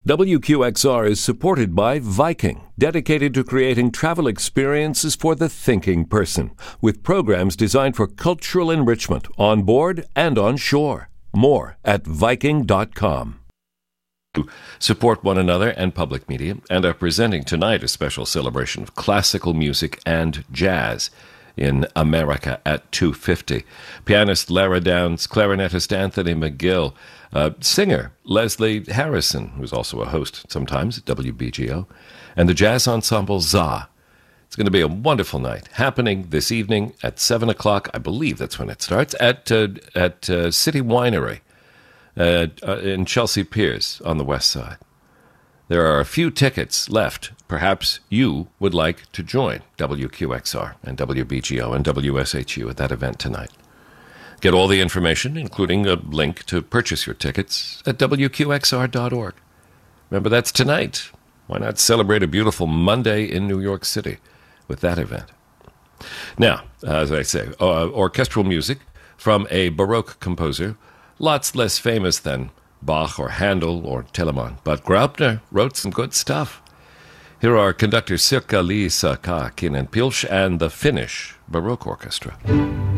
WQXR is supported by Viking, dedicated to creating travel experiences for the thinking person, with programs designed for cultural enrichment on board and on shore. More at Viking.com. Support one another and public media, and are presenting tonight a special celebration of classical music and jazz in America at 2:50. Pianist Lara Downs, clarinetist Anthony McGill, singer Leslie Harrison, who's also a host sometimes at WBGO, and the jazz ensemble ZA. It's going to be a wonderful night, happening this evening at 7 o'clock. I believe that's when it starts, at City Winery in Chelsea Piers on the west side. There are a few tickets left. Perhaps you would like to join WQXR and WBGO and WSHU at that event tonight. Get all the information, including a link to purchase your tickets, at WQXR.org. Remember, that's tonight. Why not celebrate a beautiful Monday in New York City with that event? Now, as I say, orchestral music from a Baroque composer, lots less famous than Bach or Handel or Telemann, but Graupner wrote some good stuff. Here are conductor Sirkka-Liisa Kaakkinen-Pilch and the Finnish Baroque Orchestra.